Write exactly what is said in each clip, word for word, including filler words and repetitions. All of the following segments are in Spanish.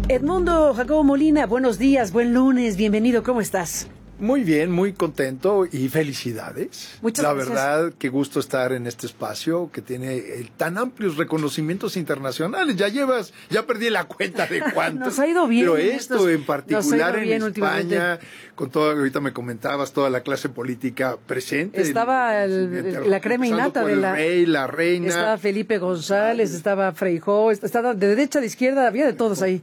Edmundo Jacobo Molina, buenos días, buen lunes, bienvenido, ¿cómo estás? Muy bien, muy contento y felicidades. Muchas La gracias. verdad, qué gusto estar en este espacio que tiene eh, tan amplios reconocimientos internacionales. Ya llevas, ya perdí la cuenta de cuántos. Nos ha ido bien. Pero en esto estos, en particular en bien España, con todo, ahorita me comentabas, toda la clase política presente. Estaba el, el, la crema innata de la... El rey, la reina. Estaba Felipe González, estaba Feijó, estaba de derecha, de izquierda, había de todos ahí.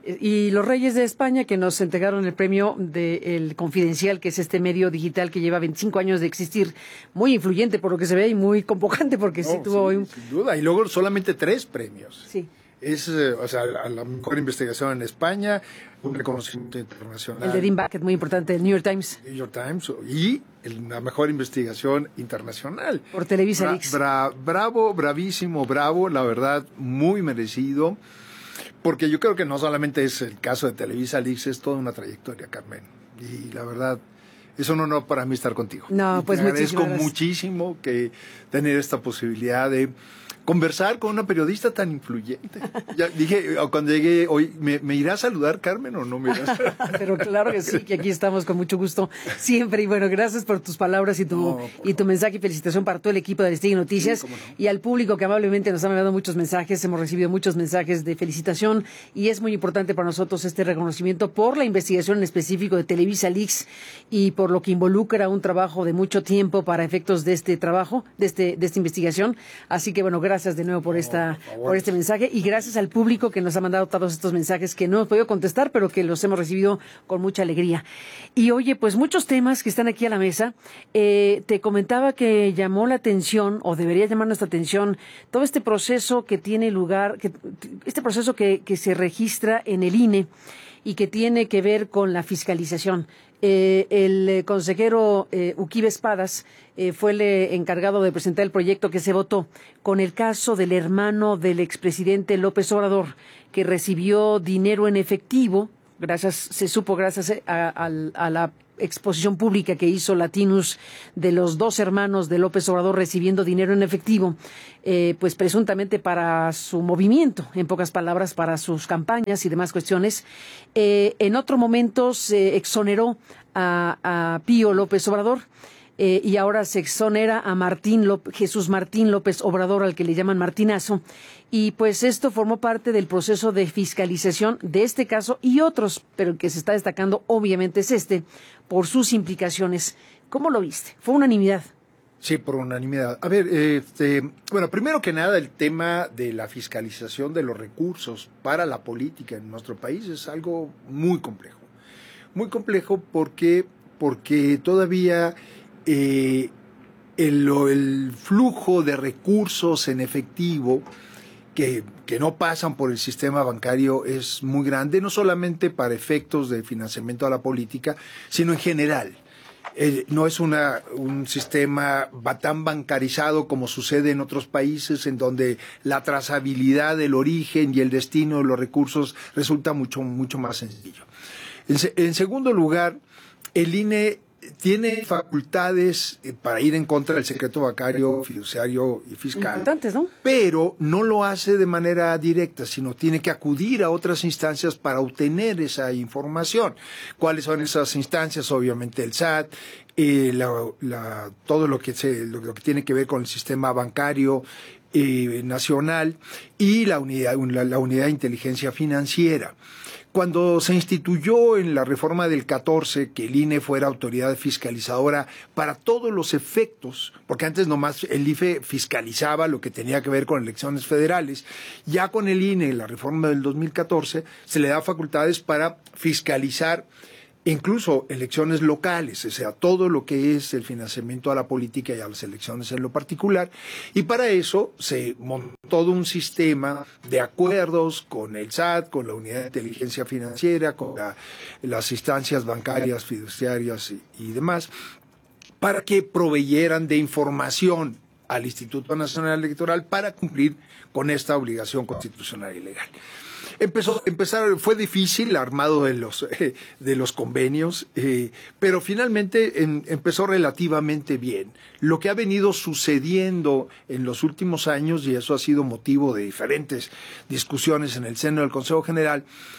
Y los reyes de España que nos entregaron el premio del Confidencial, que es este medio digital que lleva veinticinco años de existir, muy influyente por lo que se ve y muy convocante porque no, sí tuvo... Sí, un... sin duda, y luego solamente tres premios. Sí. Es, o sea, la, la mejor investigación en España, un reconocimiento internacional. El de Dean Baquet, muy importante, el New York Times. New York Times, y el, la mejor investigación internacional. Por Televisa Bra, Leaks. Bra, bravo, bravísimo, bravo, la verdad, muy merecido. Porque yo creo que no solamente es el caso de Televisa Leaks, es toda una trayectoria, Carmen. Y la verdad, es un honor para mí estar contigo. No, pues te agradezco gracias. muchísimo que tener esta posibilidad de conversar con una periodista tan influyente. Ya dije, cuando llegué hoy, ¿me, ¿me irá a saludar, Carmen, o no me irá a saludar? Pero claro que sí, que aquí estamos con mucho gusto siempre. Y bueno, gracias por tus palabras y tu, no, y tu mensaje y felicitación para todo el equipo de Aristegui Noticias, sí, no. Y al público que amablemente nos ha mandado muchos mensajes. Hemos recibido muchos mensajes de felicitación y es muy importante para nosotros este reconocimiento por la investigación en específico de Televisa Leaks y por lo que involucra un trabajo de mucho tiempo para efectos de este trabajo, de este de esta investigación. Así que bueno, gracias. Gracias de nuevo por esta por, por este mensaje y gracias al público que nos ha mandado todos estos mensajes que no hemos podido contestar, pero que los hemos recibido con mucha alegría. Y oye, pues muchos temas que están aquí a la mesa. Eh, te comentaba que llamó la atención, o debería llamar nuestra atención, todo este proceso que tiene lugar, que, este proceso que, que se registra en el I N E y que tiene que ver con la fiscalización. Eh, el eh, consejero eh, Uquibe Espadas eh, fue el eh, encargado de presentar el proyecto que se votó con el caso del hermano del expresidente López Obrador, que recibió dinero en efectivo, gracias, se supo gracias a, a, a la exposición pública que hizo Latinus de los dos hermanos de López Obrador recibiendo dinero en efectivo, eh, pues presuntamente para su movimiento, en pocas palabras, para sus campañas y demás cuestiones. Eh, en otro momento se exoneró a, a Pío López Obrador. Eh, y ahora se exonera a Martín López, Jesús Martín López Obrador, al que le llaman Martinazo, y pues esto formó parte del proceso de fiscalización de este caso y otros, pero el que se está destacando obviamente es este, por sus implicaciones. ¿Cómo lo viste? ¿Fue unanimidad? Sí, por unanimidad. A ver, este, bueno, primero que nada, el tema de la fiscalización de los recursos para la política en nuestro país es algo muy complejo. Muy complejo porque, porque todavía... Eh, el, el flujo de recursos en efectivo que, que no pasan por el sistema bancario es muy grande, no solamente para efectos de financiamiento a la política, sino en general. Eh, no es una, un sistema tan bancarizado como sucede en otros países, en donde la trazabilidad del origen y el destino de los recursos resulta mucho, mucho más sencillo. En, en segundo lugar, el I N E tiene facultades para ir en contra del secreto bancario, fiduciario y fiscal. Importantes, ¿no? Pero no lo hace de manera directa, sino tiene que acudir a otras instancias para obtener esa información. ¿Cuáles son esas instancias? Obviamente el S A T, eh, la, la, todo lo que, se, lo, lo que tiene que ver con el sistema bancario eh, nacional y la unidad, la, la unidad de inteligencia financiera. Cuando se instituyó en la reforma del catorce que el I N E fuera autoridad fiscalizadora para todos los efectos, porque antes nomás el I F E fiscalizaba lo que tenía que ver con elecciones federales, ya con el I N E, la reforma del dos mil catorce, se le da facultades para fiscalizar incluso elecciones locales, o sea, todo lo que es el financiamiento a la política y a las elecciones en lo particular, y para eso se montó todo un sistema de acuerdos con el S A T, con la Unidad de Inteligencia Financiera, con la, las instancias bancarias, fiduciarias y, y demás, para que proveyeran de información al Instituto Nacional Electoral para cumplir con esta obligación constitucional y legal. Empezó, empezar, fue difícil el armado de los, eh, de los convenios, eh, pero finalmente en, empezó relativamente bien. Lo que ha venido sucediendo en los últimos años, y eso ha sido motivo de diferentes discusiones en el seno del Consejo General,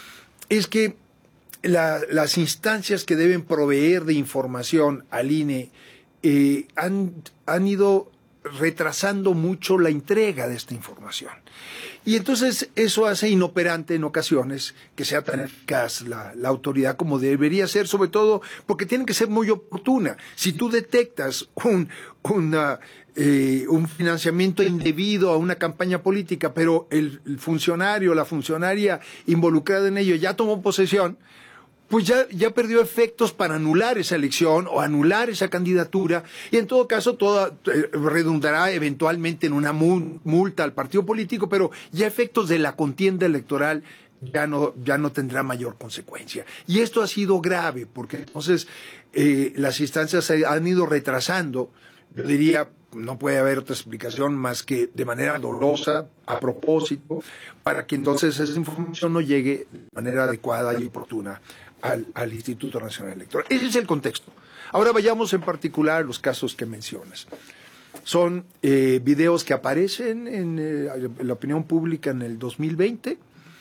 es que la, las instancias que deben proveer de información al I N E eh, han, han ido retrasando mucho la entrega de esta información. Y entonces eso hace inoperante en ocasiones que sea tan eficaz la, la autoridad como debería ser, sobre todo porque tiene que ser muy oportuna. Si tú detectas un, una, eh, un financiamiento indebido a una campaña política, pero el, el funcionario o la funcionaria involucrada en ello ya tomó posesión, pues ya, ya perdió efectos para anular esa elección o anular esa candidatura, y en todo caso toda, eh, redundará eventualmente en una multa al partido político, pero ya efectos de la contienda electoral ya no, ya no tendrá mayor consecuencia. Y esto ha sido grave, porque entonces eh, las instancias se han ido retrasando. Yo diría, no puede haber otra explicación más que de manera dolosa, a propósito, para que entonces esa información no llegue de manera adecuada y oportuna Al, al Instituto Nacional Electoral. Ese es el contexto. Ahora vayamos en particular a los casos que mencionas. Son eh, videos que aparecen en, eh, en la opinión pública en el dos mil veinte.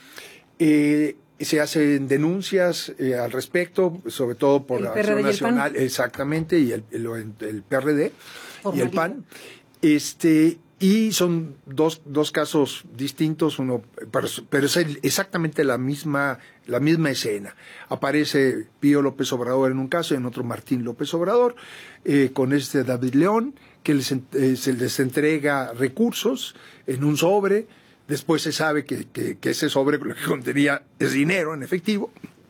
Eh, se hacen denuncias eh, al respecto, sobre todo por la Acción Nacional, exactamente, y el, el, el P R D y el P A N. Este, y son dos, dos casos distintos, uno, pero, pero es el, exactamente la misma, la misma escena. Aparece Pío López Obrador en un caso y en otro Martín López Obrador, eh, con este David León, que les, eh, se les entrega recursos en un sobre. Después se sabe que, que, que ese sobre lo que contenía es dinero en efectivo.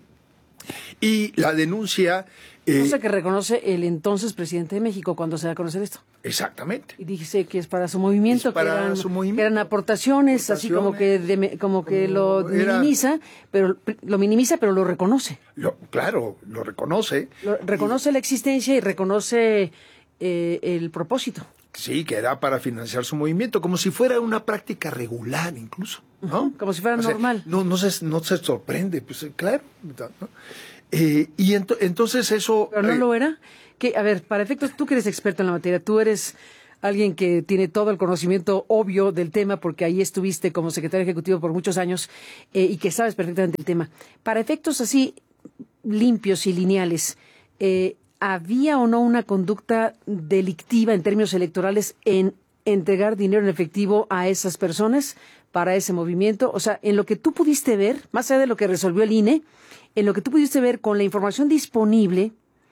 Y la denuncia... Eh, cosa que reconoce el entonces presidente de México cuando se da a conocer esto. Exactamente. Y dice que es para su movimiento, para que, eran, su movimiento. que eran aportaciones, aportaciones, así como que de, como que como lo era, minimiza, pero lo minimiza, pero lo reconoce. Lo, claro, lo reconoce. Lo, reconoce y, la existencia y reconoce eh, el propósito. Sí, que era para financiar su movimiento, como si fuera una práctica regular incluso, ¿no? Uh-huh, como si fuera o normal. Sea, no, no, se, no se sorprende, pues claro, ¿no? Eh, y ent entonces eso... ¿Pero no eh, lo era? Que, a ver, para efectos, tú que eres experto en la materia, tú eres alguien que tiene todo el conocimiento obvio del tema, porque ahí estuviste como secretario ejecutivo por muchos años eh, y que sabes perfectamente el tema. Para efectos así limpios y lineales, eh, ¿había o no una conducta delictiva en términos electorales en entregar dinero en efectivo a esas personas para ese movimiento? O sea, en lo que tú pudiste ver, más allá de lo que resolvió el I N E, en lo que tú pudiste ver con la información disponible,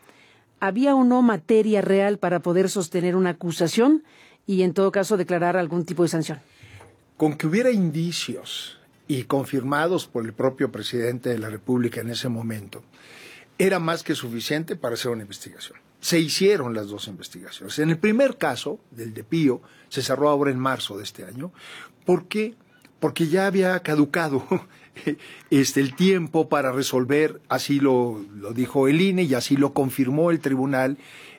¿había o no materia real para poder sostener una acusación y, en todo caso, declarar algún tipo de sanción? Con que hubiera indicios y confirmados por el propio presidente de la República en ese momento, era más que suficiente para hacer una investigación. Se hicieron las dos investigaciones. En el primer caso, del de Pío, se cerró ahora en marzo de este año. ¿Por qué? Porque ya había caducado este, el tiempo para resolver, así lo, lo dijo el I N E y así lo confirmó el tribunal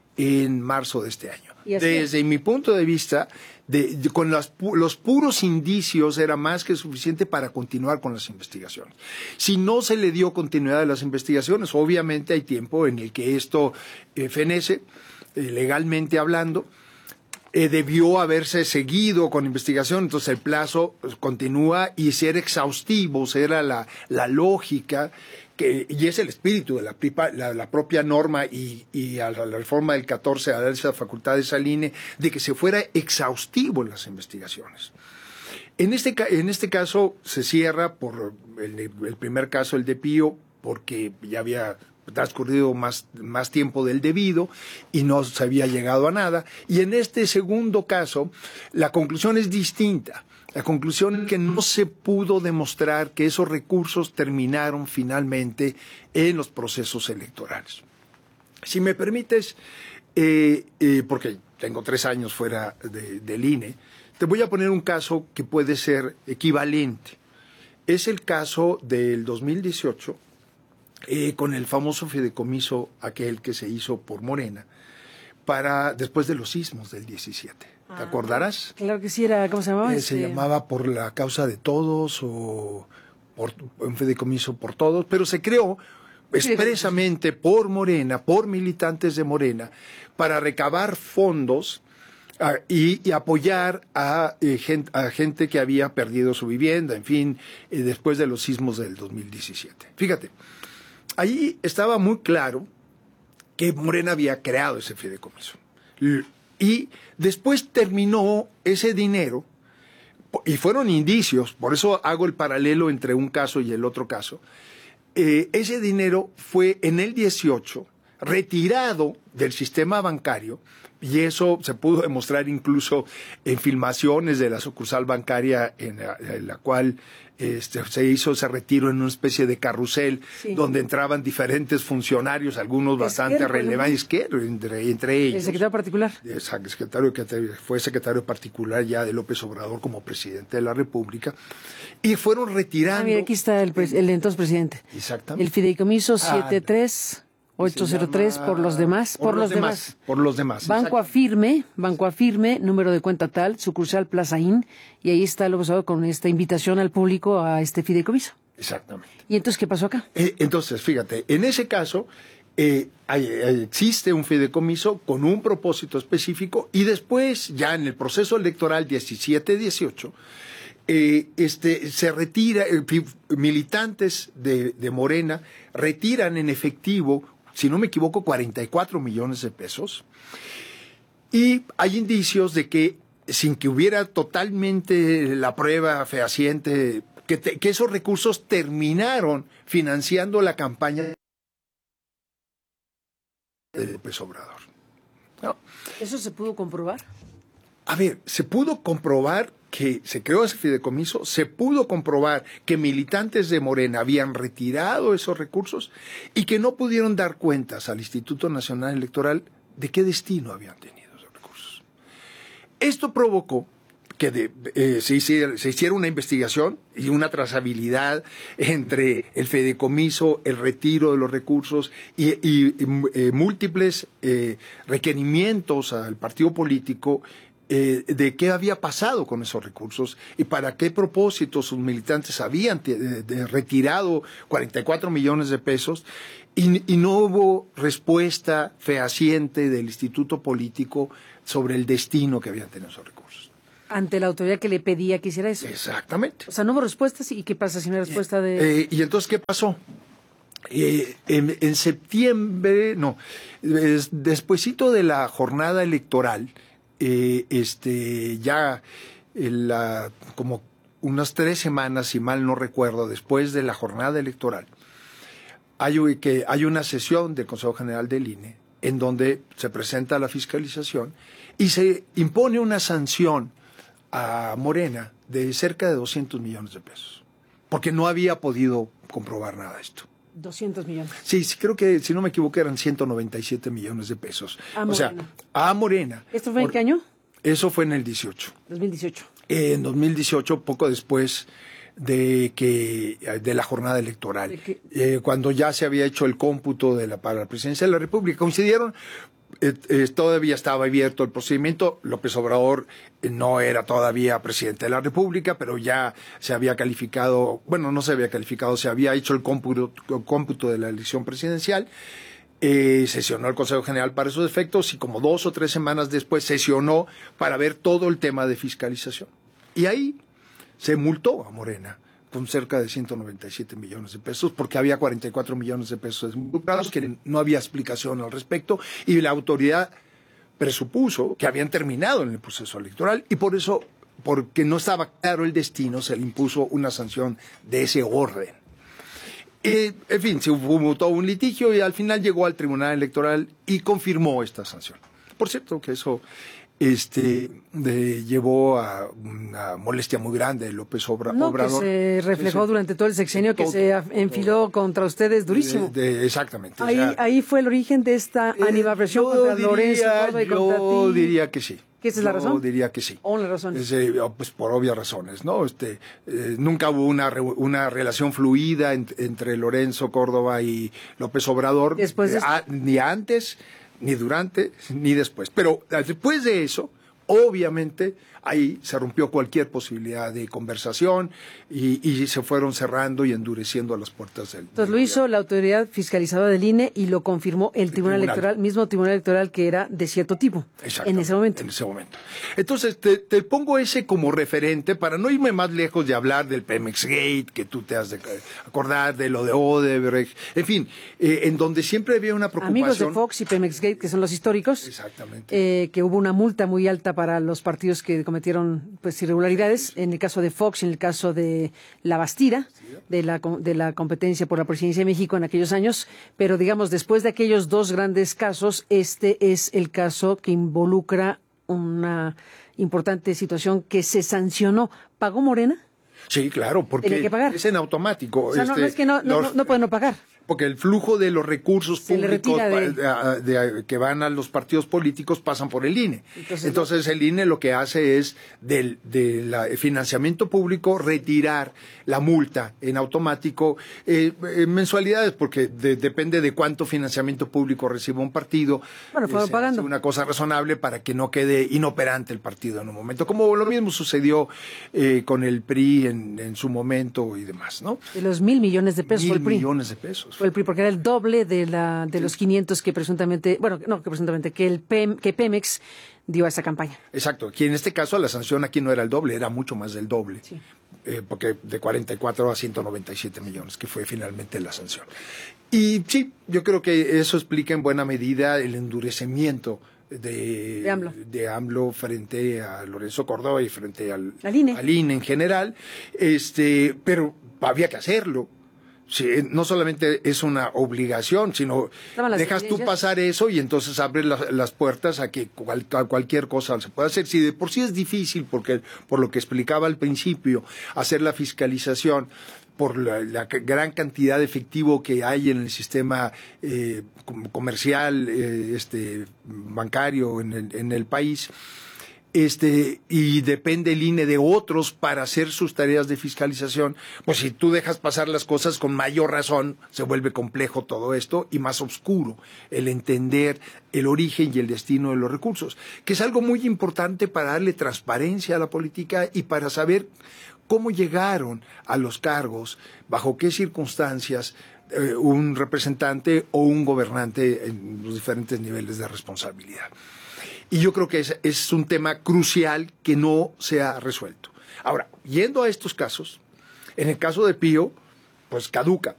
en marzo de este año. Desde mi punto de vista, de, de, con las, los puros indicios era más que suficiente para continuar con las investigaciones. Si no se le dio continuidad a las investigaciones, obviamente hay tiempo en el que esto eh, fenece, eh, legalmente hablando. Eh, debió haberse seguido con investigación, entonces el plazo pues, continúa y ser exhaustivos era la, la lógica, que, y es el espíritu de la, la, la propia norma y, y a la, la reforma del catorce a dar esas facultades al I N E, de que se fuera exhaustivo en las investigaciones. En este, en este caso se cierra por el, el primer caso, el de Pío, porque ya había transcurrido más, más tiempo del debido y no se había llegado a nada. Y en este segundo caso, la conclusión es distinta. La conclusión es que no se pudo demostrar que esos recursos terminaron finalmente en los procesos electorales. Si me permites, eh, eh, porque tengo tres años fuera de, del I N E, te voy a poner un caso que puede ser equivalente. Es el caso del dos mil dieciocho, Eh, con el famoso fideicomiso aquel que se hizo por Morena para después de los sismos del diecisiete. ¿Te ah, acordarás? Claro que sí, era, ¿cómo se llamaba? Eh, este... Se llamaba Por la Causa de Todos o por, un fideicomiso por todos, pero se creó expresamente por Morena, por militantes de Morena, para recabar fondos a, y, y apoyar a, eh, gente, a gente que había perdido su vivienda, en fin, eh, después de los sismos del dos mil diecisiete. Fíjate, ahí estaba muy claro que Morena había creado ese fideicomiso. Y después terminó ese dinero, y fueron indicios, por eso hago el paralelo entre un caso y el otro caso. Eh, ese dinero fue en el dieciocho retirado del sistema bancario, y eso se pudo demostrar incluso en filmaciones de la sucursal bancaria en la, en la cual este, se hizo ese retiro en una especie de carrusel, sí, donde entraban diferentes funcionarios, algunos bastante Esquerro, relevantes, Esquerro, entre, entre ellos. ¿El secretario particular? El secretario que fue secretario particular ya de López Obrador como presidente de la República, y fueron retirando... Ah, mira, aquí está el, el entonces presidente. Exactamente. El fideicomiso setenta y tres... ocho cero tres por los demás, por, por los, los demás, demás, por los demás. Banco Afirme, Banco Afirme, número de cuenta tal, sucursal Plaza Inn, y ahí está lo pasado con esta invitación al público a este fideicomiso. Exactamente. ¿Y entonces qué pasó acá? Eh, entonces, fíjate, en ese caso eh, hay, hay, existe un fideicomiso con un propósito específico, y después, ya en el proceso electoral diecisiete dieciocho, Eh, este, se retira, eh, militantes de, de Morena retiran en efectivo, si no me equivoco, cuarenta y cuatro millones de pesos, y hay indicios de que, sin que hubiera totalmente la prueba fehaciente, que, te, que esos recursos terminaron financiando la campaña de López Obrador. ¿No? ¿Eso se pudo comprobar? A ver, se pudo comprobar que se creó ese fideicomiso, se pudo comprobar que militantes de Morena habían retirado esos recursos y que no pudieron dar cuentas al Instituto Nacional Electoral de qué destino habían tenido esos recursos. Esto provocó que de, eh, se, hiciera, se hiciera una investigación y una trazabilidad entre el fideicomiso, el retiro de los recursos y, y, y eh, múltiples eh, requerimientos al partido político Eh, de qué había pasado con esos recursos y para qué propósito sus militantes habían de, de retirado cuarenta y cuatro millones de pesos, y, y no hubo respuesta fehaciente del instituto político sobre el destino que habían tenido esos recursos. Ante la autoridad que le pedía que hiciera eso. Exactamente. O sea, no hubo respuestas, ¿y qué pasa si no hay respuesta de...? Eh, y entonces, ¿qué pasó? Eh, en, en septiembre, no, des, despuesito de la jornada electoral, Eh, este ya eh, la, como unas tres semanas, si mal no recuerdo, después de la jornada electoral, hay, que, hay una sesión del Consejo General del I N E en donde se presenta la fiscalización y se impone una sanción a Morena de cerca de doscientos millones de pesos, porque no había podido comprobar nada de esto. doscientos millones. Sí, sí, creo que, si no me equivoco, eran ciento noventa y siete millones de pesos. A o Morena. sea, a Morena. ¿Esto fue en qué año? Eso fue en el dieciocho. dos mil dieciocho. Eh, en dos mil dieciocho, poco después de que de la jornada electoral, ¿De que... eh, cuando ya se había hecho el cómputo de la, para la presidencia de la República. Coincidieron, eh, eh, todavía estaba abierto el procedimiento, López Obrador eh, no era todavía presidente de la República, pero ya se había calificado, bueno, no se había calificado, se había hecho el cómputo, el cómputo de la elección presidencial. Eh, sesionó el Consejo General para esos efectos y como dos o tres semanas después sesionó para ver todo el tema de fiscalización. Y ahí se multó a Morena con cerca de ciento noventa y siete millones de pesos, porque había cuarenta y cuatro millones de pesos involucrados, que no había explicación al respecto, y la autoridad presupuso que habían terminado en el proceso electoral, y por eso, porque no estaba claro el destino, se le impuso una sanción de ese orden. Eh, en fin, se hubo todo un litigio y al final llegó al Tribunal Electoral y confirmó esta sanción. Por cierto, que eso este, de, llevó a una molestia muy grande de López Obra, no, Obrador. Que se reflejó Ese, durante todo el sexenio, todo, que se enfiló todo, contra ustedes durísimo. De, de, exactamente. Ahí, o sea, ahí fue el origen de esta eh, animadversión contra diría, Lorenzo Córdoba y contra Yo ti. diría que sí. ¿Qué es la razón? Yo diría que sí. ¿O la razón? Es, eh, pues por obvias razones, ¿no? Este, eh, nunca hubo una, una relación fluida en, entre Lorenzo Córdoba y López Obrador. Después de... eh, a, ni antes, ni durante, ni después. Pero después de eso, obviamente, ahí se rompió cualquier posibilidad de conversación y, y se fueron cerrando y endureciendo las puertas del... Entonces lo hizo la autoridad fiscalizadora del I N E y lo confirmó el, el tribunal, tribunal electoral, mismo tribunal electoral que era de cierto tipo. Exacto, en ese momento. En ese momento. Entonces te, te pongo ese como referente para no irme más lejos de hablar del Pemex Gate, que tú te has de acordar, de lo de Odebrecht, en fin, eh, en donde siempre había una preocupación. Amigos de Fox y Pemex Gate, que son los históricos. Exactamente. Eh, que hubo una multa muy alta para los partidos que cometieron pues irregularidades, en el caso de Fox, en el caso de La Bastida, de la, de la competencia por la presidencia de México en aquellos años, pero digamos, después de aquellos dos grandes casos, este es el caso que involucra una importante situación que se sancionó. ¿Pagó Morena? Sí, claro, porque ¿Tiene que pagar? Es en automático. O sea, este, no, no es que no, no, los, no pueden no pagar. Porque el flujo de los recursos Se públicos de... De, de, que van a los partidos políticos pasan por el I N E. Entonces, Entonces el I N E lo que hace es del de la financiamiento público retirar la multa en automático eh, en mensualidades, porque de, depende de cuánto financiamiento público reciba un partido. Bueno, fueron eh, pagando. Una cosa razonable para que no quede inoperante el partido en un momento. Como lo mismo sucedió eh, con el P R I en, en su momento y demás, ¿no? De los mil millones de pesos mil fue el P R I. millones de pesos. Fue el P R I, porque era el doble de la de los quinientos que presuntamente, bueno, no, que presuntamente, que el P E M, que Pemex dio a esa campaña. Exacto, que en este caso la sanción aquí no era el doble, era mucho más del doble. Sí. Eh, porque de cuarenta y cuatro a ciento noventa y siete millones, que fue finalmente la sanción. Y sí, yo creo que eso explica en buena medida el endurecimiento de, de, AMLO. de AMLO frente a Lorenzo Córdoba y frente al, al I N E. al I N E en general, este, pero había que hacerlo. Sí, no solamente es una obligación, sino dejas tú pasar eso y entonces abres la, las puertas a que cual, a cualquier cosa se pueda hacer. Si de por sí es difícil, porque por lo que explicaba al principio, hacer la fiscalización por la, la gran cantidad de efectivo que hay en el sistema eh, comercial, eh, este, bancario en el, en el país. Este, y depende el I N E de otros para hacer sus tareas de fiscalización, pues si tú dejas pasar las cosas con mayor razón, se vuelve complejo todo esto y más oscuro el entender el origen y el destino de los recursos, que es algo muy importante para darle transparencia a la política y para saber cómo llegaron a los cargos, bajo qué circunstancias eh, un representante o un gobernante en los diferentes niveles de responsabilidad. Y yo creo que es, es un tema crucial que no se ha resuelto. Ahora, yendo a estos casos, en el caso de Pío, pues caduca.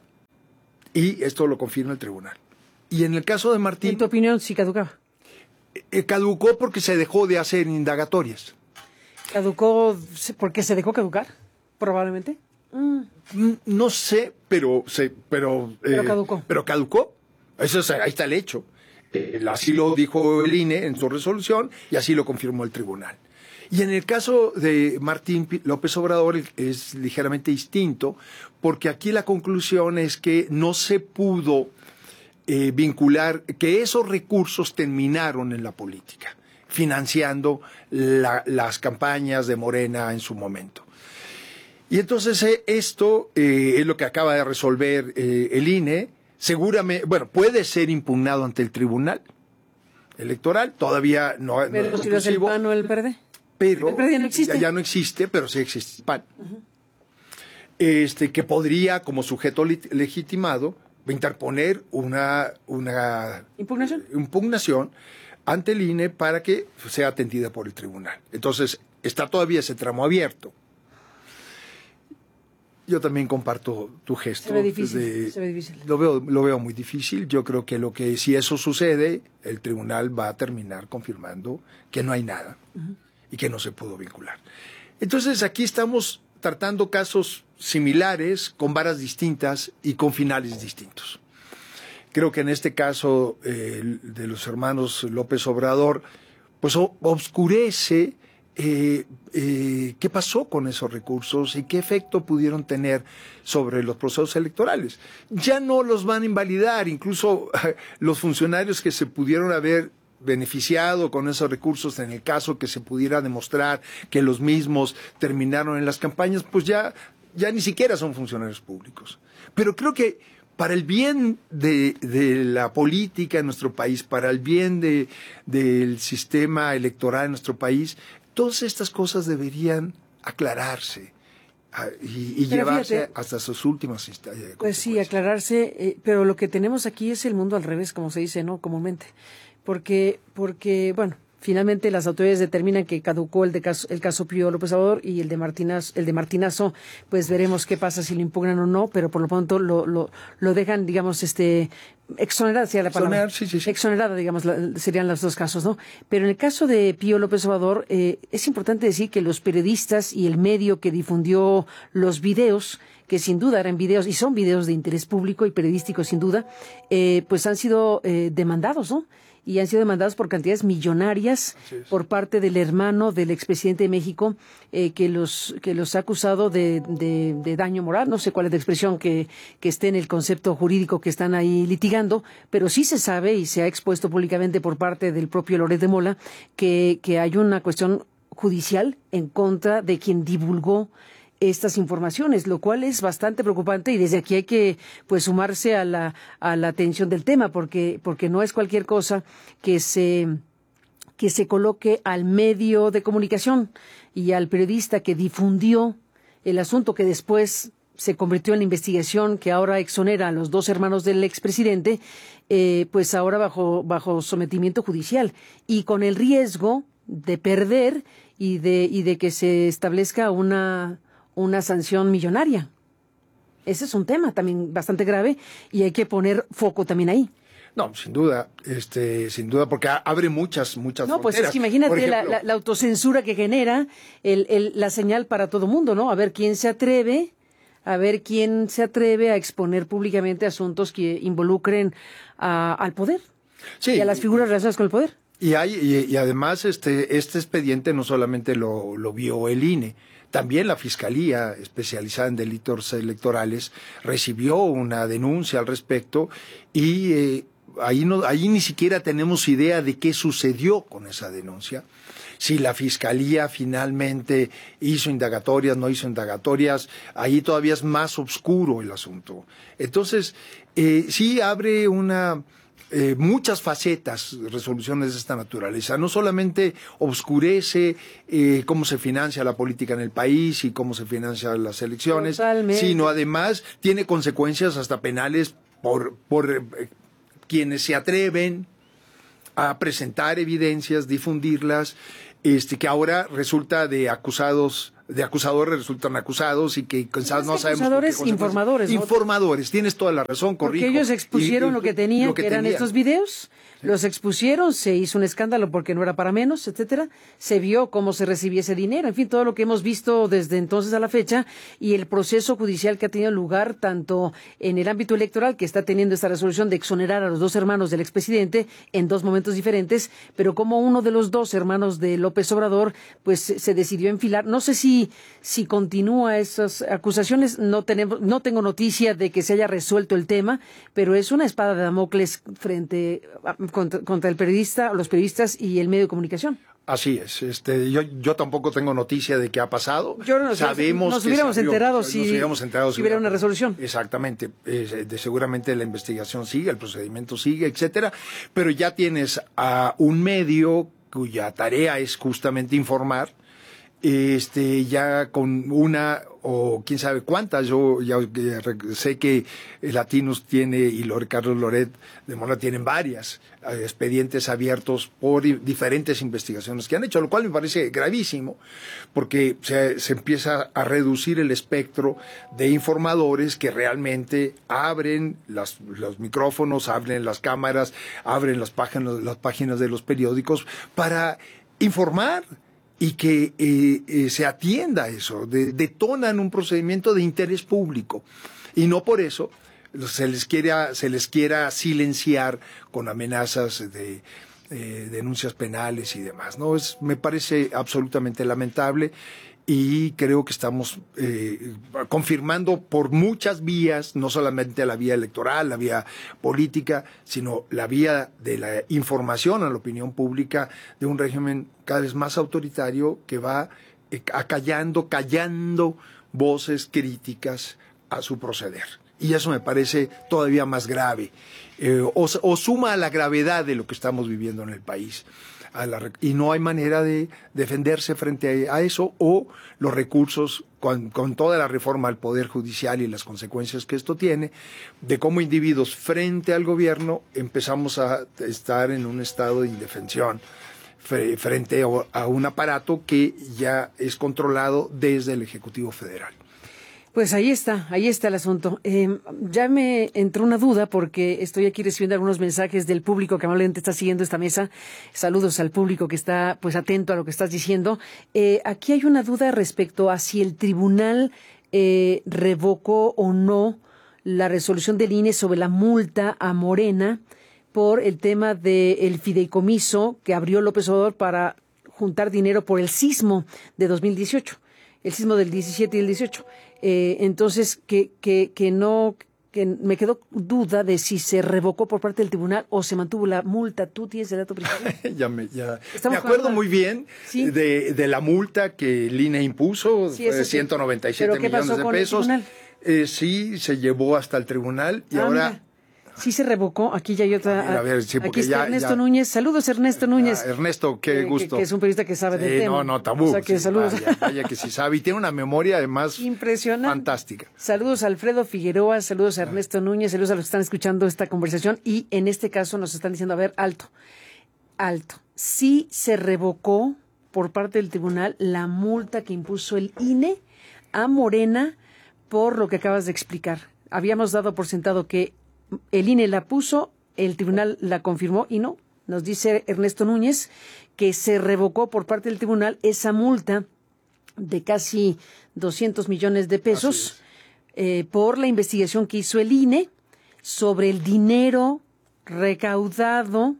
Y esto lo confirma el tribunal. Y en el caso de Martín... ¿En tu opinión sí caducaba? Eh, caducó porque se dejó de hacer indagatorias. ¿Caducó porque se dejó caducar? Probablemente. Mm. No sé, pero... Se, pero, pero eh, caducó. Pero caducó. Eso es, ahí está el hecho. Así lo dijo el I N E en su resolución y así lo confirmó el tribunal. Y en el caso de Martín López Obrador es ligeramente distinto, porque aquí la conclusión es que no se pudo eh, vincular, que esos recursos terminaron en la política, financiando la, las campañas de Morena en su momento. Y entonces eh, esto eh, es lo que acaba de resolver eh, el I N E. Seguramente, bueno, puede ser impugnado ante el Tribunal Electoral, todavía no... Pero no si lo hace el P A N o el P R D. Pero el P R D ya no existe. Ya, ya no existe, pero sí existe el P A N. Uh-huh. Este, que podría, como sujeto legitimado, interponer una, una ¿Impugnación? impugnación ante el I N E para que sea atendida por el tribunal. Entonces, está todavía ese tramo abierto. Yo también comparto tu gesto. Se ve difícil, de, se ve difícil. Lo veo, lo veo muy difícil. Yo creo que lo que si eso sucede, el tribunal va a terminar confirmando que no hay nada uh-huh. y que no se pudo vincular. Entonces aquí estamos tratando casos similares, con varas distintas y con finales distintos. Creo que en este caso eh, de los hermanos López Obrador, pues obscurece Eh, eh, qué pasó con esos recursos y qué efecto pudieron tener sobre los procesos electorales. Ya no los van a invalidar, incluso los funcionarios que se pudieron haber beneficiado con esos recursos en el caso que se pudiera demostrar que los mismos terminaron en las campañas, pues ya, ya ni siquiera son funcionarios públicos. Pero creo que para el bien de, de la política en nuestro país, para el bien de, del sistema electoral en nuestro país, Todas estas cosas deberían aclararse y, y llevarse fíjate, hasta sus últimas instancias. Pues sí, aclararse, eh, pero lo que tenemos aquí es el mundo al revés, como se dice, ¿no? Comúnmente. Porque, porque, bueno, finalmente las autoridades determinan que caducó el, de caso, el caso Pío López Obrador y el de Martinazo, el de Martinazo, pues veremos qué pasa si lo impugnan o no, pero por lo pronto lo, lo, lo dejan, digamos, este, exonerada sería la palabra. Exonerar, sí, sí, sí. Exonerada, digamos, la, serían los dos casos, ¿no? Pero en el caso de Pío López Obrador, eh, es importante decir que los periodistas y el medio que difundió los videos, que sin duda eran videos, y son videos de interés público y periodístico sin duda, eh, pues han sido eh, demandados, ¿no? Y han sido demandados por cantidades millonarias por parte del hermano del expresidente de México, eh, que los que los ha acusado de, de, de daño moral. No sé cuál es la expresión que, que esté en el concepto jurídico que están ahí litigando, pero sí se sabe y se ha expuesto públicamente por parte del propio Loret de Mola que, que hay una cuestión judicial en contra de quien divulgó estas informaciones, lo cual es bastante preocupante y desde aquí hay que pues sumarse a la a la atención del tema porque porque no es cualquier cosa que se que se coloque al medio de comunicación y al periodista que difundió el asunto que después se convirtió en la investigación que ahora exonera a los dos hermanos del expresidente, eh, pues ahora bajo bajo sometimiento judicial y con el riesgo de perder y de y de que se establezca una una sanción millonaria. Ese es un tema también bastante grave y hay que poner foco también ahí. No, sin duda, este, sin duda, porque abre muchas, muchas no, fronteras. No, pues es que imagínate ejemplo, la, la, la autocensura que genera el, el, la señal para todo mundo, ¿no? A ver quién se atreve, a ver quién se atreve a exponer públicamente asuntos que involucren a, al poder sí, y a las figuras relacionadas con el poder. Y hay y, y además este este expediente no solamente lo, lo vio el I N E. También la Fiscalía, especializada en delitos electorales, recibió una denuncia al respecto y eh, ahí, no, ahí ni siquiera tenemos idea de qué sucedió con esa denuncia. Si la Fiscalía finalmente hizo indagatorias, no hizo indagatorias, ahí todavía es más oscuro el asunto. Entonces, eh, sí abre una... Eh, muchas facetas, resoluciones de esta naturaleza. No solamente obscurece eh, cómo se financia la política en el país y cómo se financian las elecciones, Totalmente. Sino además tiene consecuencias hasta penales por, por eh, quienes se atreven a presentar evidencias, difundirlas, este, que ahora resulta de acusados, de acusadores resultan acusados y que quizás no sabemos. Acusadores, informadores. ¿no? Informadores, tienes toda la razón, corrijo. Porque ellos expusieron y, y, lo que tenían, lo que, que eran tenían. estos videos. Sí. Los expusieron, se hizo un escándalo porque no era para menos, etcétera. Se vio cómo se recibía ese dinero, en fin, todo lo que hemos visto desde entonces a la fecha y el proceso judicial que ha tenido lugar tanto en el ámbito electoral, que está teniendo esta resolución de exonerar a los dos hermanos del expresidente en dos momentos diferentes, pero como uno de los dos hermanos de López Obrador, pues se decidió enfilar. No sé si, si continúa esas acusaciones, no tenemos, no tengo noticia de que se haya resuelto el tema, pero es una espada de Damocles frente a, Contra, contra el periodista, los periodistas y el medio de comunicación. Así es. Este, yo, yo tampoco tengo noticia de qué ha pasado. Yo no, Sabemos nos que hubiéramos salió, enterado nos si, hubiéramos enterado si hubiera una resolución. Exactamente. Eh, de, seguramente la investigación sigue, el procedimiento sigue, etcétera. Pero ya tienes a un medio cuya tarea es justamente informar, este, ya con una o quién sabe cuántas, yo ya sé que Latinos tiene y Carlos Loret de Mola tienen varias eh, expedientes abiertos por diferentes investigaciones que han hecho, lo cual me parece gravísimo, porque se, se empieza a reducir el espectro de informadores que realmente abren las, los micrófonos, abren las cámaras, abren las páginas, las páginas de los periódicos para informar y que eh, eh, se atienda a eso, de, detonan un procedimiento de interés público y no por eso se les quiera, se les quiera silenciar con amenazas de eh, denuncias penales y demás. No, es, me parece absolutamente lamentable y creo que estamos eh, confirmando por muchas vías, no solamente la vía electoral, la vía política, sino la vía de la información a la opinión pública de un régimen cada vez más autoritario que va eh, acallando, callando voces críticas a su proceder. Y eso me parece todavía más grave, eh, o, o suma a la gravedad de lo que estamos viviendo en el país. a la, y no hay manera de defenderse frente a, a eso, o los recursos, con, con toda la reforma al Poder Judicial y las consecuencias que esto tiene, de cómo individuos frente al gobierno empezamos a estar en un estado de indefensión frente a un aparato que ya es controlado desde el Ejecutivo Federal. Pues ahí está, ahí está el asunto. Eh, ya me entró una duda porque estoy aquí recibiendo algunos mensajes del público que amablemente está siguiendo esta mesa. Saludos al público que está pues atento a lo que estás diciendo. Eh, aquí hay una duda respecto a si el tribunal eh, revocó o no la resolución del I N E sobre la multa a Morena por el tema del fideicomiso que abrió López Obrador para juntar dinero por el sismo de dos mil dieciocho, el sismo del diecisiete y el dieciocho. Eh, entonces, que, que, que no, que me quedó duda de si se revocó por parte del tribunal o se mantuvo la multa. ¿Tú tienes el dato principal? ya me, ya, me acuerdo muy bien ¿Sí? de, de la multa que el I N E impuso, sí, de ciento noventa y siete millones de pesos. Eh, sí, se llevó hasta el tribunal y ah, ahora... Mira. Sí se revocó, aquí ya hay otra. A ver, a ver, sí, aquí está ya, Ernesto ya. Núñez. Saludos, Ernesto Núñez. Ah, Ernesto, qué eh, gusto. Que, que es un periodista que sabe sí, del tema. No, no, tabú. O sea, que sí, saludos. Vaya, vaya que sí sabe y tiene una memoria además impresionante. Fantástica. Saludos a Alfredo Figueroa, saludos a Ernesto Núñez, saludos a los que están escuchando esta conversación y en este caso nos están diciendo, a ver, alto, alto. Sí se revocó por parte del tribunal la multa que impuso el I N E a Morena por lo que acabas de explicar. Habíamos dado por sentado que el I N E la puso, el tribunal la confirmó y no. Nos dice Ernesto Núñez que se revocó por parte del tribunal esa multa de casi doscientos millones de pesos eh, por la investigación que hizo el I N E sobre el dinero recaudado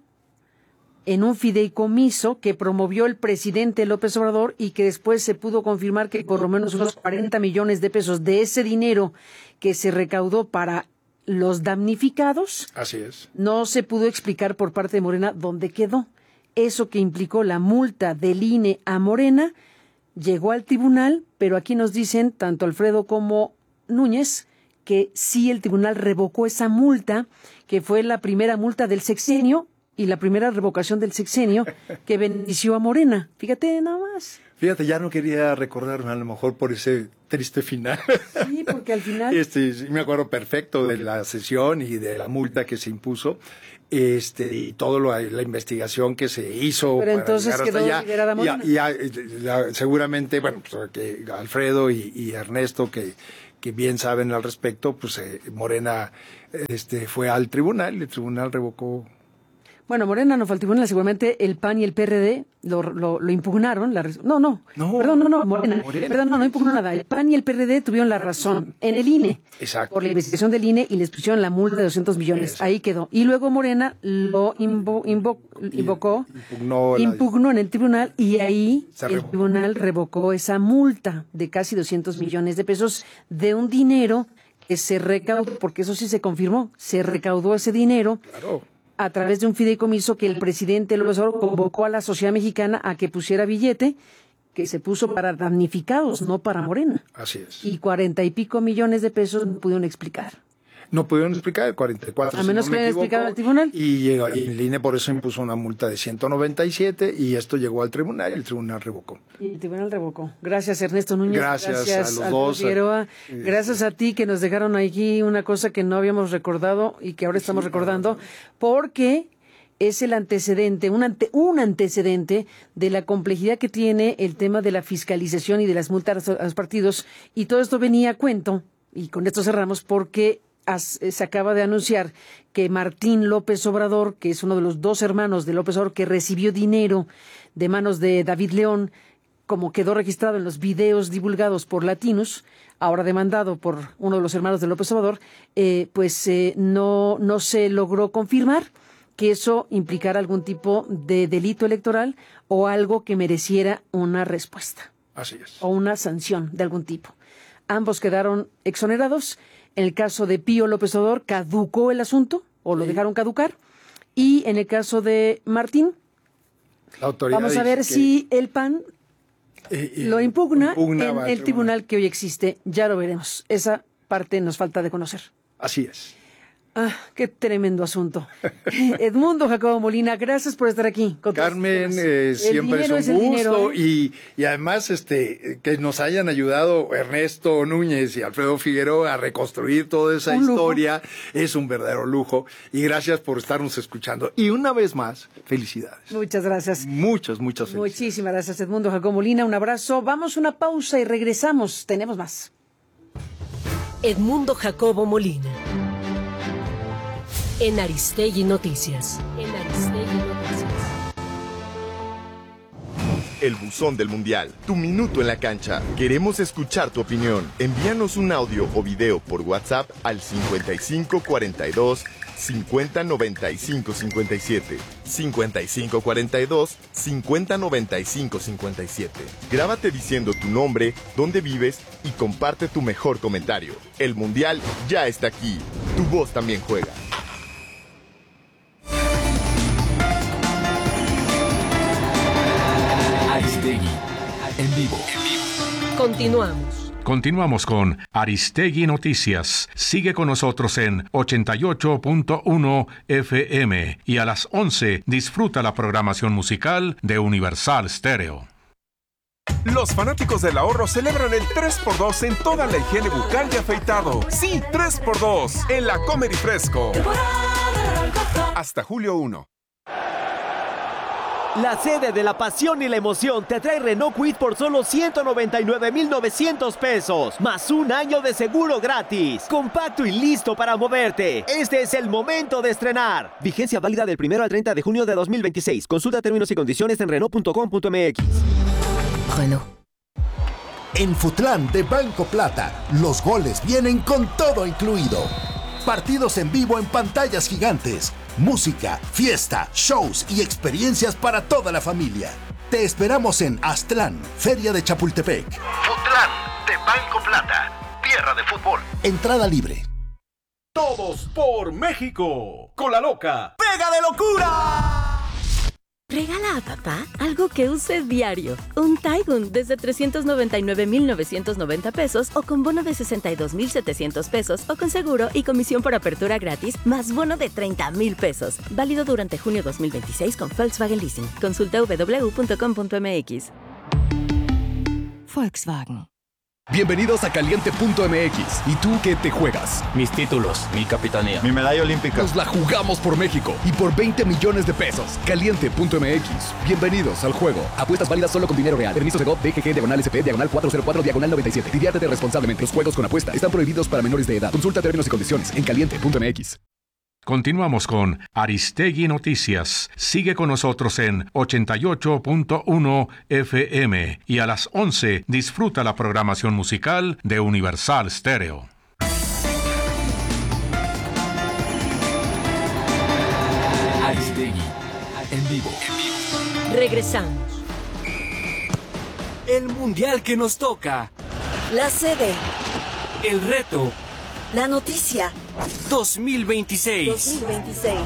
en un fideicomiso que promovió el presidente López Obrador y que después se pudo confirmar que por lo menos unos cuarenta millones de pesos de ese dinero que se recaudó para los damnificados, así es, no se pudo explicar por parte de Morena dónde quedó. Eso que implicó la multa del I N E a Morena llegó al tribunal, pero aquí nos dicen, tanto Alfredo como Núñez, que sí el tribunal revocó esa multa, que fue la primera multa del sexenio y la primera revocación del sexenio que benefició a Morena. Fíjate nada más. Fíjate, ya no quería recordarme a lo mejor por ese triste final. Sí, porque al final... Este, sí, me acuerdo perfecto de la sesión y de la multa que se impuso, este, y todo lo, la investigación que se hizo. Pero para entonces llegar quedó hasta allá. liberada Morena. Y, ya, ya, seguramente, bueno, pues, que Alfredo y, y Ernesto, que, que bien saben al respecto, pues eh, Morena este, fue al tribunal, el tribunal revocó. Bueno, Morena no fue al tribunal, seguramente el P A N y el P R D lo, lo, lo impugnaron. La, no, no, no, perdón, no, no, Morena, Morena. Perdón, no, no impugnó nada. El P A N y el P R D tuvieron la razón en el I N E. Exacto. Por la investigación del I N E y les pusieron la multa de doscientos millones. Exacto. Ahí quedó. Y luego Morena lo invo, invo, invocó, impugnó, impugnó en el tribunal y ahí el tribunal revocó esa multa de casi doscientos millones de pesos de un dinero que se recaudó, porque eso sí se confirmó, se recaudó ese dinero. Claro. A través de un fideicomiso que el presidente López Obrador convocó a la sociedad mexicana a que pusiera billete, que se puso para damnificados, no para Morena. Así es. Y cuarenta y pico millones de pesos no pudieron explicar. No pudieron explicar, cuarenta y cuatro. A menos si no que hayan explicado al tribunal. Y, llegó, y el I N E por eso impuso una multa de ciento noventa y siete y esto llegó al tribunal y el tribunal revocó. Y el tribunal revocó. Gracias, Ernesto Núñez. Gracias, gracias a los dos. Figueroa. A, gracias a ti que nos dejaron aquí una cosa que no habíamos recordado y que ahora estamos sí, recordando, porque es el antecedente, un, ante, un antecedente de la complejidad que tiene el tema de la fiscalización y de las multas a los partidos. Y todo esto venía a cuento, y con esto cerramos, porque as, se acaba de anunciar que Martín López Obrador, que es uno de los dos hermanos de López Obrador, que recibió dinero de manos de David León, como quedó registrado en los videos divulgados por Latinos, ahora demandado por uno de los hermanos de López Obrador, eh, pues eh, no, no se logró confirmar que eso implicara algún tipo de delito electoral o algo que mereciera una respuesta. Así es. O una sanción de algún tipo. Ambos quedaron exonerados. En el caso de Pío López Obrador, caducó el asunto, o lo sí. dejaron caducar. Y en el caso de Martín, la autoridad vamos a ver si el P A N eh, eh, lo impugna en el tribunal. tribunal que hoy existe. Ya lo veremos. Esa parte nos falta de conocer. Así es. Ah, qué tremendo asunto. Edmundo Jacobo Molina, gracias por estar aquí. Con Carmen, eh, siempre es un es gusto dinero, ¿eh? y, y además este que nos hayan ayudado Ernesto Núñez y Alfredo Figueroa a reconstruir toda esa un historia es un verdadero lujo y gracias por estarnos escuchando. Y una vez más, felicidades. Muchas gracias. Muchas, muchas felicidades. Muchísimas gracias, Edmundo Jacobo Molina. Un abrazo. Vamos a una pausa y regresamos. Tenemos más. Edmundo Jacobo Molina. En Aristegui Noticias. En Aristegui Noticias. El buzón del Mundial, tu minuto en la cancha. Queremos escuchar tu opinión. Envíanos un audio o video por WhatsApp al cincuenta y cinco cuarenta y dos cincuenta noventa y cinco cincuenta y siete. cincuenta y cinco cuarenta y dos cincuenta noventa y cinco cincuenta y siete. Grábate diciendo tu nombre, dónde vives y comparte tu mejor comentario. El Mundial ya está aquí. Tu voz también juega. Aristegui, en vivo. Continuamos. Continuamos con Aristegui Noticias. Sigue con nosotros en ochenta y ocho punto uno F M y a las once disfruta la programación musical de Universal Stereo. Los fanáticos del ahorro celebran el tres por dos en toda la higiene bucal y afeitado. Sí, tres por dos en la Comer y Fresco. Hasta julio primero. La sede de la pasión y la emoción te trae Renault Kwid por solo ciento noventa y nueve mil novecientos pesos, más un año de seguro gratis. Compacto y listo para moverte. Este es el momento de estrenar. Vigencia válida del primero al treinta de junio de dos mil veintiséis. Consulta términos y condiciones en Renault punto com punto m x. Renault. En Futlán de Banco Plata, los goles vienen con todo incluido. Partidos en vivo en pantallas gigantes, música, fiesta, shows y experiencias para toda la familia. Te esperamos en Aztlán, Feria de Chapultepec. Futlán de Banco Plata, tierra de fútbol. Entrada libre. Todos por México, con la loca. ¡Pega de locura! Regala a papá algo que use diario. Un Taigun desde trescientos noventa y nueve mil novecientos noventa pesos o con bono de sesenta y dos mil setecientos pesos o con seguro y comisión por apertura gratis más bono de treinta mil pesos. Válido durante junio dos mil veintiséis con Volkswagen Leasing. Consulta w w w punto com punto m x. Volkswagen. Bienvenidos a Caliente punto m x. ¿Y tú qué te juegas? Mis títulos, mi capitanía, mi medalla olímpica. Nos la jugamos por México y por veinte millones de pesos. Caliente punto m x. Bienvenidos al juego. Apuestas válidas solo con dinero real. Permiso de G O V, D G G, diagonal S P, diagonal cuatrocientos cuatro, diagonal noventa y siete. Diviértete responsablemente. Los juegos con apuesta están prohibidos para menores de edad. Consulta términos y condiciones en Caliente punto m x. Continuamos con Aristegui Noticias. Sigue con nosotros en ochenta y ocho punto uno F M y a las once disfruta la programación musical de Universal Stereo. Aristegui, en vivo. Regresamos. El mundial que nos toca. La sede. El reto. La noticia. dos mil veintiséis. dos mil veintiséis.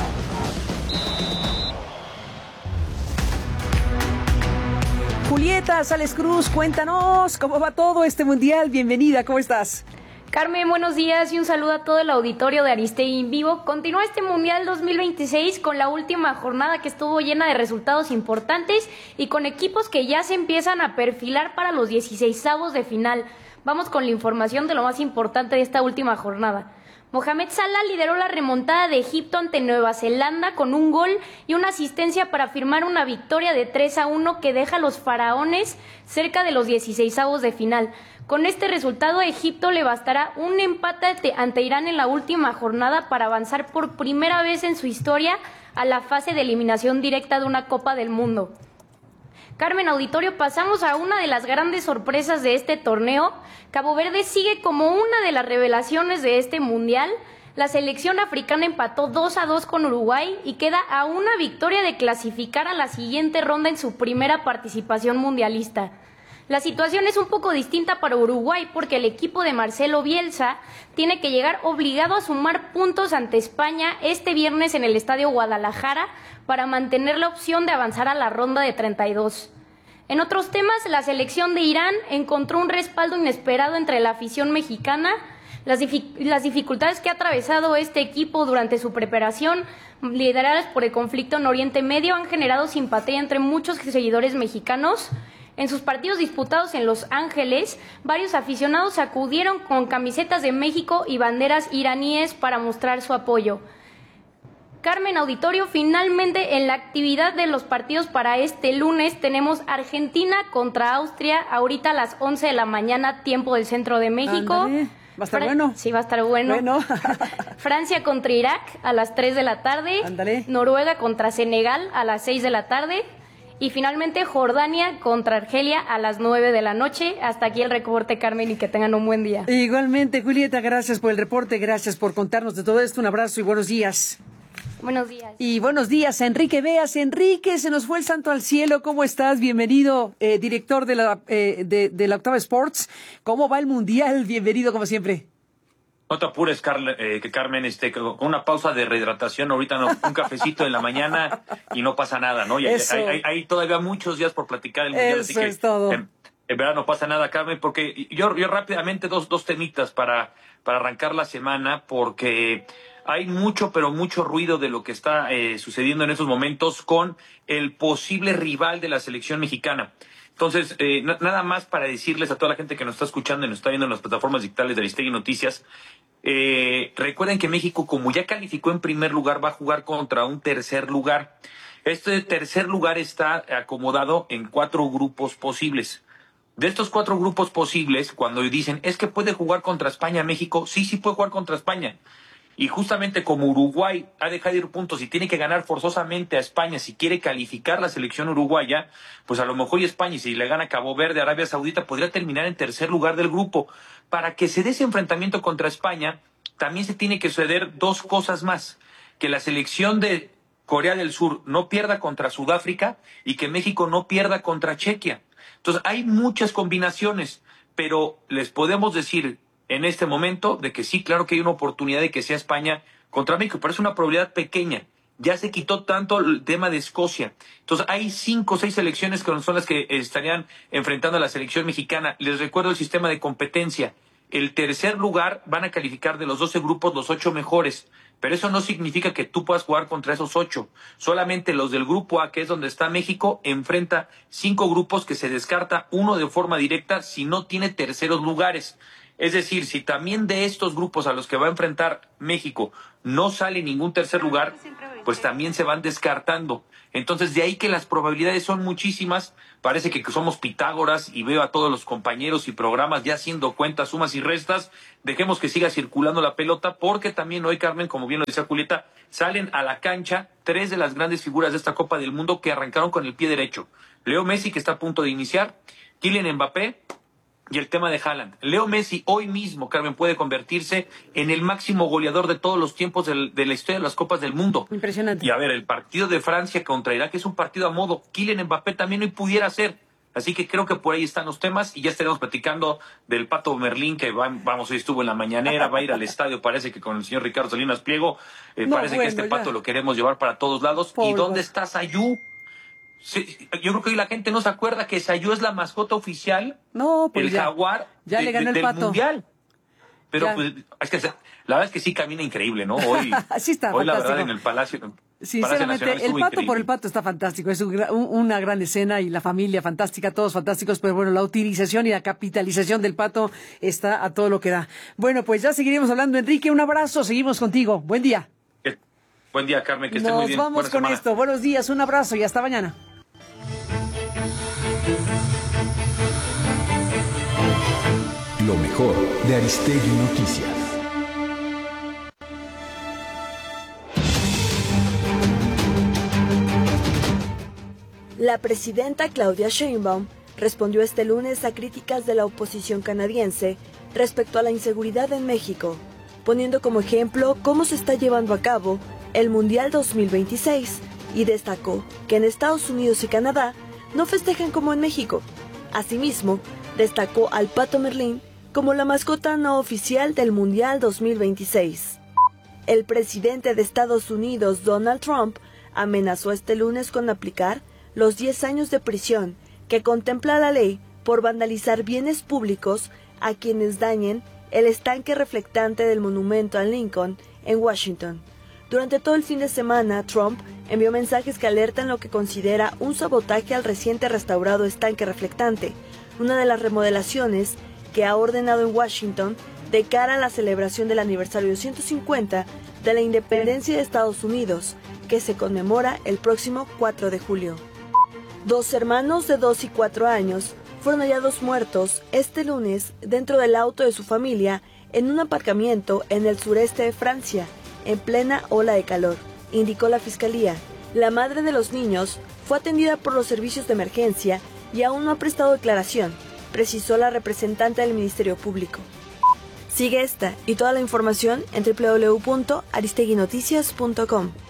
Julieta Sales Cruz, cuéntanos cómo va todo este mundial. Bienvenida, ¿cómo estás? Carmen, buenos días y un saludo a todo el auditorio de Aristegui en vivo. Continúa este Mundial dos mil veintiséis con la última jornada que estuvo llena de resultados importantes y con equipos que ya se empiezan a perfilar para los dieciseisavos de final. Vamos con la información de lo más importante de esta última jornada. Mohamed Salah lideró la remontada de Egipto ante Nueva Zelanda con un gol y una asistencia para firmar una victoria de tres a uno que deja a los faraones cerca de los dieciseisavos de final. Con este resultado, a Egipto le bastará un empate ante Irán en la última jornada para avanzar por primera vez en su historia a la fase de eliminación directa de una Copa del Mundo. Carmen, auditorio, pasamos a una de las grandes sorpresas de este torneo. Cabo Verde sigue como una de las revelaciones de este mundial. La selección africana empató dos a dos con Uruguay y queda a una victoria de clasificar a la siguiente ronda en su primera participación mundialista. La situación es un poco distinta para Uruguay porque el equipo de Marcelo Bielsa tiene que llegar obligado a sumar puntos ante España este viernes en el Estadio Guadalajara para mantener la opción de avanzar a la ronda de treinta y dos. En otros temas, la selección de Irán encontró un respaldo inesperado entre la afición mexicana Las, dific- las dificultades que ha atravesado este equipo durante su preparación, lideradas por el conflicto en Oriente Medio, han generado simpatía entre muchos seguidores mexicanos. En sus partidos disputados en Los Ángeles, varios aficionados acudieron con camisetas de México y banderas iraníes para mostrar su apoyo. Carmen, auditorio, finalmente en la actividad de los partidos para este lunes tenemos Argentina contra Austria, ahorita a las once de la mañana, tiempo del centro de México. Ándale. Va a estar Fra- bueno. Sí, va a estar bueno. Bueno. Francia contra Irak a las tres de la tarde. Ándale. Noruega contra Senegal a las seis de la tarde. Y finalmente Jordania contra Argelia a las nueve de la noche. Hasta aquí el reporte, Carmen, y que tengan un buen día. Igualmente, Julieta, gracias por el reporte, gracias por contarnos de todo esto. Un abrazo y buenos días. Buenos días. Y buenos días, Enrique Beas. Enrique, se nos fue el santo al cielo. ¿Cómo estás? Bienvenido, eh, director de la, eh, de, de la Octava Sports. ¿Cómo va el Mundial? Bienvenido, como siempre. No te apures, Carl, eh, que Carmen, este, con una pausa de rehidratación, ahorita no, un cafecito en la mañana y no pasa nada, ¿no? Y hay, Eso. hay, hay, hay todavía muchos días por platicar el Mundial, Eso así que es todo. En, en verdad no pasa nada, Carmen, porque yo, yo rápidamente dos, dos temitas para, para arrancar la semana, porque hay mucho, pero mucho ruido de lo que está eh, sucediendo en estos momentos con el posible rival de la selección mexicana. Entonces, eh, na- nada más para decirles a toda la gente que nos está escuchando y nos está viendo en las plataformas digitales de Aristegui Noticias, eh, recuerden que México, como ya calificó en primer lugar, va a jugar contra un tercer lugar. Este tercer lugar está acomodado en cuatro grupos posibles. De estos cuatro grupos posibles, cuando dicen, es que puede jugar contra España, México, sí, sí puede jugar contra España. Y justamente como Uruguay ha dejado ir puntos y tiene que ganar forzosamente a España si quiere calificar la selección uruguaya, pues a lo mejor y España, y si le gana Cabo Verde, Arabia Saudita, podría terminar en tercer lugar del grupo. Para que se dé ese enfrentamiento contra España, también se tiene que suceder dos cosas más. Que la selección de Corea del Sur no pierda contra Sudáfrica y que México no pierda contra Chequia. Entonces hay muchas combinaciones, pero les podemos decir en este momento de que sí, claro que hay una oportunidad de que sea España contra México, pero es una probabilidad pequeña. Ya se quitó tanto el tema de Escocia. Entonces hay cinco o seis selecciones que son las que estarían enfrentando a la selección mexicana. Les recuerdo el sistema de competencia. El tercer lugar van a calificar de los doce grupos los ocho mejores. Pero eso no significa que tú puedas jugar contra esos ocho. Solamente los del grupo A, que es donde está México, enfrenta cinco grupos que se descarta uno de forma directa si no tiene terceros lugares. Es decir, si también de estos grupos a los que va a enfrentar México no sale ningún tercer lugar, pues también se van descartando. Entonces, de ahí que las probabilidades son muchísimas. Parece que somos Pitágoras y veo a todos los compañeros y programas ya haciendo cuentas, sumas y restas. Dejemos que siga circulando la pelota, porque también hoy, Carmen, como bien lo decía Julieta, salen a la cancha tres de las grandes figuras de esta Copa del Mundo que arrancaron con el pie derecho. Leo Messi, que está a punto de iniciar, Kylian Mbappé, y el tema de Haaland. Leo Messi hoy mismo, Carmen, puede convertirse en el máximo goleador de todos los tiempos del, de la historia de las Copas del Mundo. Impresionante. Y a ver, el partido de Francia contra Irak es un partido a modo. Kylian Mbappé también hoy pudiera ser. Así que creo que por ahí están los temas y ya estaremos platicando del Pato Merlín, que va, vamos, hoy estuvo en la mañanera, va a ir al estadio, parece que con el señor Ricardo Salinas Pliego, eh, No, parece bueno, que este ya. Pato lo queremos llevar para todos lados. Pobre ¿Y dónde Pato. está Sayú? Sí, yo creo que hoy la gente no se acuerda que Sayú es la mascota oficial, No, pues el ya. jaguar Ya de- le ganó de- el del Pato. mundial. Pero Ya. pues, es que se- la verdad es que sí camina increíble, ¿no? Hoy, Sí está hoy la fantástico. verdad en el Palacio, Palacio Sinceramente, Nacional el estuvo pato increíble. por el pato está fantástico, es un gra- un- una gran escena y la familia fantástica, todos fantásticos, pero bueno, la utilización y la capitalización del pato está a todo lo que da. Bueno, pues ya seguiremos hablando, Enrique, un abrazo, seguimos contigo, buen día. Que- Buen día, Carmen, que esté muy Nos bien. vamos Buena con semana. esto, buenos días, un abrazo y hasta mañana. Lo mejor de Aristegui Noticias. La presidenta Claudia Sheinbaum respondió este lunes a críticas de la oposición canadiense respecto a la inseguridad en México, poniendo como ejemplo cómo se está llevando a cabo el Mundial dos mil veintiséis y destacó que en Estados Unidos y Canadá no festejan como en México. Asimismo, destacó al Pato Merlín como la mascota no oficial del Mundial dos mil veintiséis. El presidente de Estados Unidos, Donald Trump, amenazó este lunes con aplicar los diez años de prisión que contempla la ley por vandalizar bienes públicos a quienes dañen el estanque reflectante del monumento a Lincoln en Washington. Durante todo el fin de semana, Trump envió mensajes que alertan lo que considera un sabotaje al reciente restaurado estanque reflectante, una de las remodelaciones que ha ordenado en Washington de cara a la celebración del aniversario ciento cincuenta de la independencia de Estados Unidos, que se conmemora el próximo cuatro de julio. Dos hermanos de dos y cuatro años fueron hallados muertos este lunes dentro del auto de su familia en un aparcamiento en el sureste de Francia, en plena ola de calor, indicó la fiscalía. La madre de los niños fue atendida por los servicios de emergencia y aún no ha prestado declaración, precisó la representante del Ministerio Público. Sigue esta y toda la información en doble u doble u doble u punto aristegui noticias punto com.